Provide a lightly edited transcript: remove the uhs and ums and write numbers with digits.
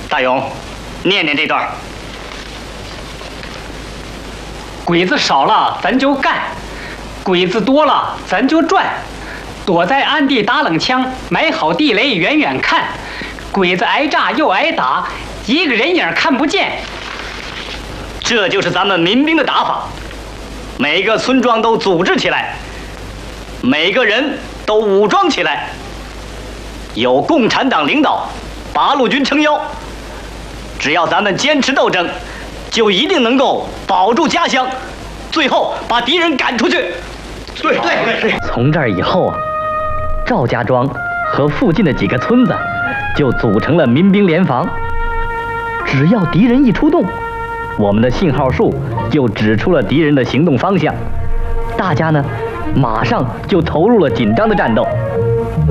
大勇，念念这段。 鬼子少了咱就干，鬼子多了咱就转，躲在暗地打冷枪，埋好地雷远远看，鬼子挨炸又挨打，一个人影看不见。 这就是咱们民兵的打法，每个村庄都组织起来，每个人都武装起来，有共产党领导，八路军撑腰，只要咱们坚持斗争，就一定能够保住家乡，最后把敌人赶出去。对。 从这儿以后啊，赵家庄和附近的几个村子就组成了民兵联防，只要敌人一出动，我们的信号树就指出了敌人的行动方向，大家呢马上就投入了紧张的战斗。